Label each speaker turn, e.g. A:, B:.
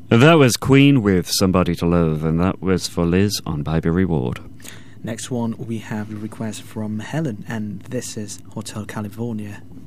A: That was Queen with Somebody to Love, and that was for Liz on Baby Reward.
B: Next one, we have a request from Helen, and this is Hotel California.